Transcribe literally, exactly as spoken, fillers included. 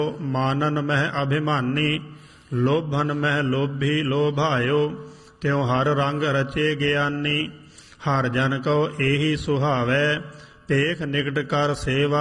ਮਾਨਨ ਮਹਿ ਅਭਿਮਾਨੀ, ਲੋਭਨ ਮਹਿ ਲੋਭੀ ਲੋਭਾਇਓ। ਤਿਉ ਹਰ ਰੰਗ ਰਚੇ ਗਿਆਨੀ, ਹਰ ਜਨ ਕਉ ਏਹੀ ਸੁਹਾਵੈ। ਭੇਖ ਨਿਕਟ ਕਰ ਸੇਵਾ